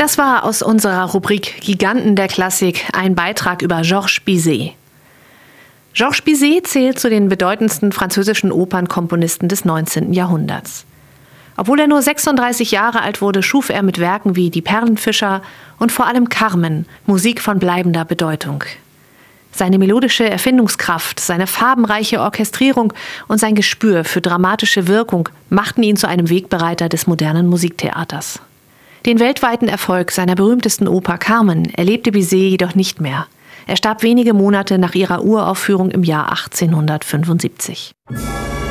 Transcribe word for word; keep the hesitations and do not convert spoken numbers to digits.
Das war aus unserer Rubrik Giganten der Klassik ein Beitrag über Georges Bizet. Georges Bizet zählt zu den bedeutendsten französischen Opernkomponisten des neunzehnten Jahrhunderts. Obwohl er nur sechsunddreißig Jahre alt wurde, schuf er mit Werken wie Die Perlenfischer und vor allem Carmen Musik von bleibender Bedeutung. Seine melodische Erfindungskraft, seine farbenreiche Orchestrierung und sein Gespür für dramatische Wirkung machten ihn zu einem Wegbereiter des modernen Musiktheaters. Den weltweiten Erfolg seiner berühmtesten Oper Carmen erlebte Bizet jedoch nicht mehr. Er starb wenige Monate nach ihrer Uraufführung im Jahr achtzehnhundertfünfundsiebzig.